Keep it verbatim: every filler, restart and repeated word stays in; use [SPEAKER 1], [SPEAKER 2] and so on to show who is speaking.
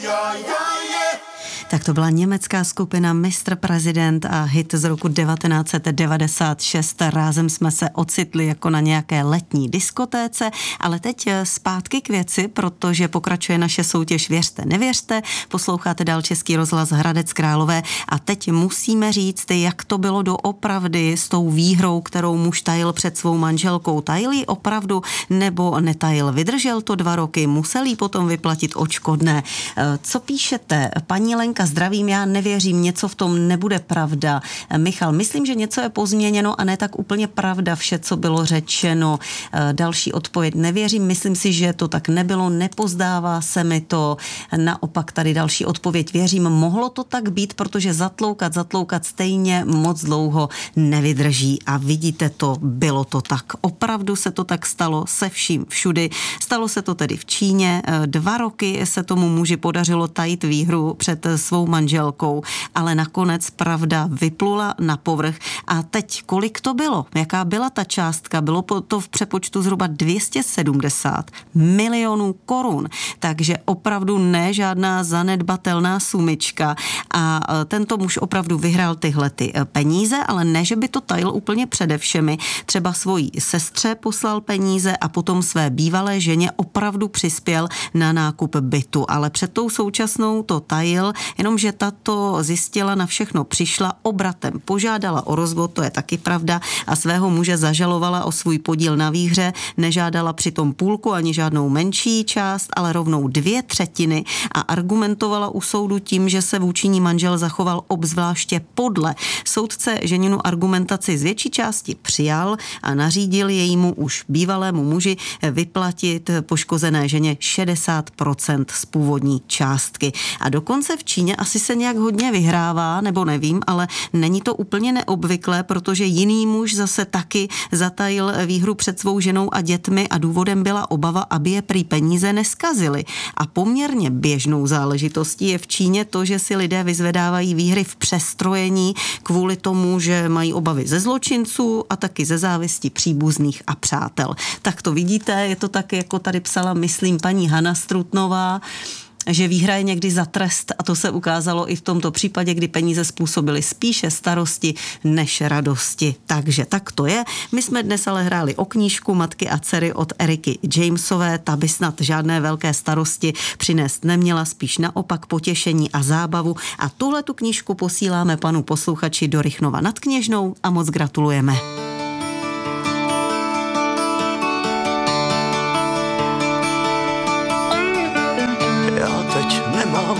[SPEAKER 1] Tak to byla německá skupina Mister President a hit z roku devatenáct set devadesát šest. Rázem jsme se ocitli jako na nějaké letní diskotéce, ale teď zpátky k věci, protože pokračuje naše soutěž Věřte, nevěřte. Posloucháte dál Český rozhlas Hradec Králové a teď musíme říct, jak to bylo doopravdy s tou výhrou, kterou muž tajil před svou manželkou. Tajil ji opravdu nebo netajil? Vydržel to dva roky, musel jí potom vyplatit odškodné. Co píšete? Paní Lenka, zdravím, já nevěřím, něco v tom nebude pravda. Michal, myslím, že něco je pozměněno a ne tak úplně pravda vše, co bylo řečeno. Další odpověď, nevěřím, myslím si, že to tak nebylo, nepozdává se mi to. Naopak tady další odpověď, věřím, mohlo to tak být, protože zatloukat, zatloukat stejně moc dlouho nevydrží. A vidíte to, bylo to tak. Opravdu se to tak stalo se vším všudy. Stalo se to tedy v Číně. Dva roky se tomu muži podařilo tajit výhru před svou manželkou, ale nakonec pravda vyplula na povrch. A teď kolik to bylo? Jaká byla ta částka? Bylo to v přepočtu zhruba dvě stě sedmdesát milionů korun. Takže opravdu ne žádná zanedbatelná sumička. A tento muž opravdu vyhrál tyhle ty peníze, ale ne, že by to tajil úplně přede všemi. Třeba svojí sestře poslal peníze a potom své bývalé ženě opravdu přispěl na nákup bytu. Ale před tou současnou to tajil, jenomže tato zjistila, na všechno přišla, obratem požádala o rozvod, to je taky pravda, a svého muže zažalovala o svůj podíl na výhře, nežádala přitom půlku ani žádnou menší část, ale rovnou dvě třetiny a argumentovala u soudu tím, že se vůči ní manžel zachoval obzvláště podle. Soudce ženinu argumentaci z větší části přijal a nařídil jejímu už bývalému muži vyplatit poškozené ženě šedesát procent z původní částky. A dokonce v Číně asi se nějak hodně vyhrává, nebo nevím, ale není to úplně neobvyklé, protože jiný muž zase taky zatajil výhru před svou ženou a dětmi a důvodem byla obava, aby je prý peníze neskazily. A poměrně běžnou záležitostí je v Číně to, že si lidé vyzvedávají výhry v přestrojení kvůli tomu, že mají obavy ze zločinců a taky ze závisti příbuzných a přátel. Tak to vidíte, je to tak, jako tady psala, myslím, paní Hana Strutnová, že výhra je někdy za trest a to se ukázalo i v tomto případě, kdy peníze způsobily spíše starosti než radosti. Takže tak to je. My jsme dnes ale hráli o knížku Matky a dcery od Eriky Jamesové. Ta by snad žádné velké starosti přinést neměla, spíš naopak potěšení a zábavu. A tuhle tu knížku posíláme panu posluchači do Rychnova nad Kněžnou a moc gratulujeme.